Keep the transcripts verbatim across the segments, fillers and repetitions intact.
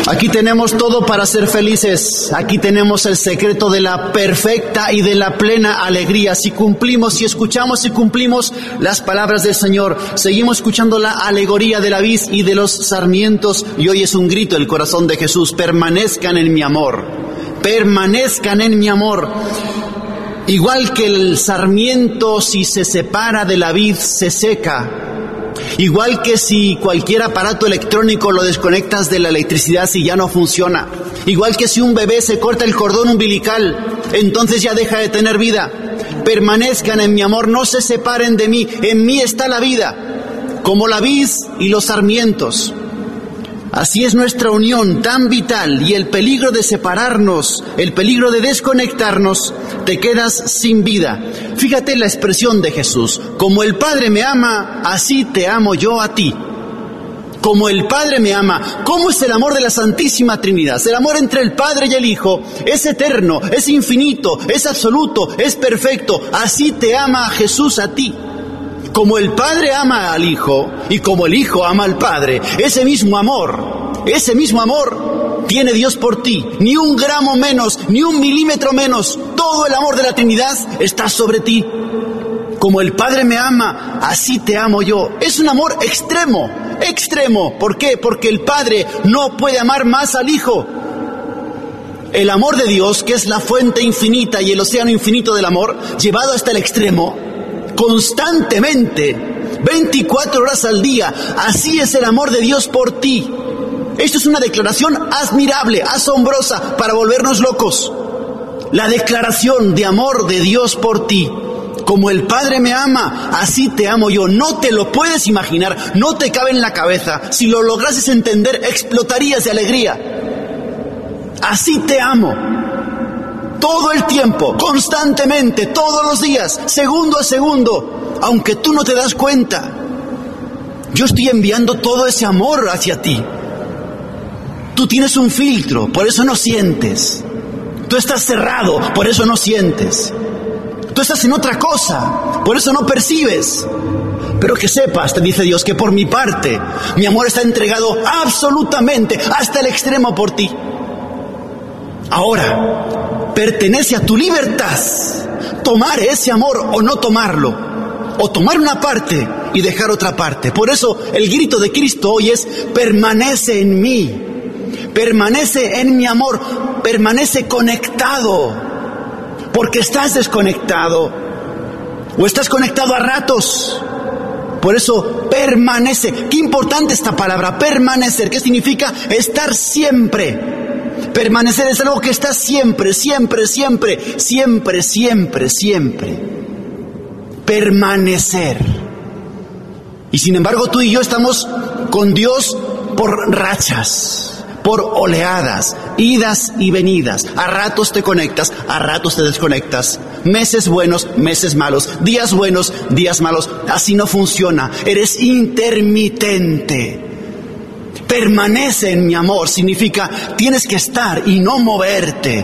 Aquí tenemos todo para ser felices. Aquí tenemos el secreto de la perfecta y de la plena alegría. Si cumplimos, si escuchamos y cumplimos las palabras del Señor, seguimos escuchando la alegoría de la vid y de los sarmientos, y hoy es un grito del corazón de Jesús: permanezcan en mi amor, permanezcan en mi amor. Igual que el sarmiento, si se separa de la vid, se seca. Igual que si cualquier aparato electrónico lo desconectas de la electricidad, si ya no funciona. Igual que si un bebé se corta el cordón umbilical, entonces ya deja de tener vida. Permanezcan en mi amor, no se separen de mí, en mí está la vida, como la vid y los sarmientos. Así es nuestra unión tan vital, y el peligro de separarnos, el peligro de desconectarnos, te quedas sin vida. Fíjate la expresión de Jesús: como el Padre me ama, así te amo yo a ti. Como el Padre me ama. ¿Cómo es el amor de la Santísima Trinidad? El amor entre el Padre y el Hijo es eterno, es infinito, es absoluto, es perfecto. Así te ama Jesús a ti. Como el Padre ama al Hijo y como el Hijo ama al Padre, ese mismo amor, ese mismo amor tiene Dios por ti. Ni un gramo menos, ni un milímetro menos. Todo el amor de la Trinidad está sobre ti. Como el Padre me ama, así te amo yo. Es un amor extremo, extremo. ¿Por qué? Porque el Padre no puede amar más al Hijo. El amor de Dios, que es la fuente infinita y el océano infinito del amor, llevado hasta el extremo, constantemente, veinticuatro horas al día. Así es el amor de Dios por ti. Esto es una declaración admirable, asombrosa, para volvernos locos. La declaración de amor de Dios por ti. Como el Padre me ama, así te amo yo. No te lo puedes imaginar, no te cabe en la cabeza. Si lo lograses entender, explotarías de alegría. Así te amo. Todo el tiempo, constantemente, todos los días, segundo a segundo, aunque tú no te das cuenta. Yo estoy enviando todo ese amor hacia ti. Tú tienes un filtro, por eso no sientes. Tú estás cerrado, por eso no sientes. Tú estás en otra cosa, por eso no percibes. Pero que sepas, te dice Dios, que por mi parte, mi amor está entregado absolutamente hasta el extremo por ti. Ahora, pertenece a tu libertad tomar ese amor o no tomarlo, o tomar una parte y dejar otra parte. Por eso el grito de Cristo hoy es: permanece en mí, permanece en mi amor, permanece conectado, porque estás desconectado o estás conectado a ratos. Por eso permanece. Qué importante esta palabra, permanecer. ¿Qué significa? Estar siempre. Permanecer es algo que está siempre, siempre, siempre, siempre, siempre, siempre. Permanecer. Y sin embargo tú y yo estamos con Dios por rachas, por oleadas, idas y venidas. A ratos te conectas, a ratos te desconectas. Meses buenos, meses malos. Días buenos, días malos. Así no funciona. Eres intermitente. Permanece en mi amor significa tienes que estar y no moverte.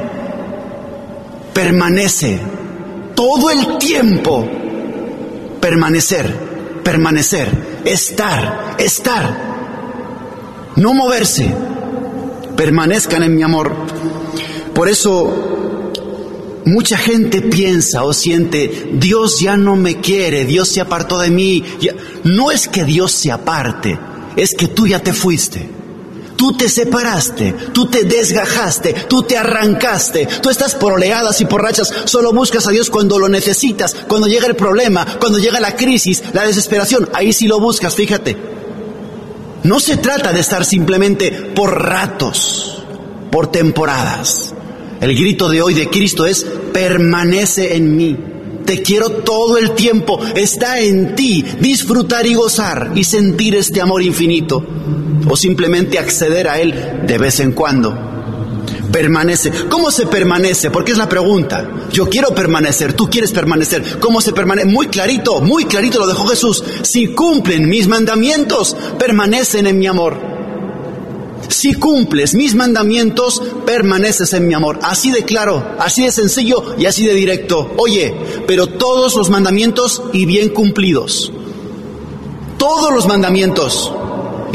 Permanece todo el tiempo. Permanecer, permanecer, estar, estar. No moverse. Permanezcan en mi amor. Por eso mucha gente piensa o siente: Dios ya no me quiere, Dios se apartó de mí. Ya. No es que Dios se aparte, es que tú ya te fuiste. Tú te separaste, tú te desgajaste, tú te arrancaste, tú estás por oleadas y por rachas, solo buscas a Dios cuando lo necesitas, cuando llega el problema, cuando llega la crisis, la desesperación, ahí sí lo buscas, fíjate. No se trata de estar simplemente por ratos, por temporadas. El grito de hoy de Cristo es: permanece en mí. Te quiero todo el tiempo, está en ti disfrutar y gozar y sentir este amor infinito, o simplemente acceder a él de vez en cuando. Permanece. ¿Cómo se permanece? Porque es la pregunta. Yo quiero permanecer, tú quieres permanecer. ¿Cómo se permanece? Muy clarito, muy clarito lo dejó Jesús. Si cumplen mis mandamientos, permanecen en mi amor. Si cumples mis mandamientos, permaneces en mi amor. Así de claro, así de sencillo y así de directo. Oye, pero todos los mandamientos y bien cumplidos. Todos los mandamientos.